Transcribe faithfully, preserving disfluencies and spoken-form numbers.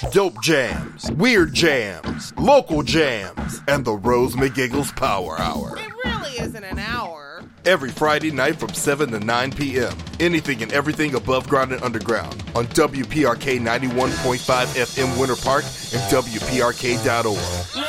dope jams, weird jams, local jams, and the Rose McGiggles Power Hour. It really isn't an hour. Every Friday night from seven to nine p.m. Anything and everything above ground and underground on W P R K ninety-one point five F M Winter Park and W P R K dot org.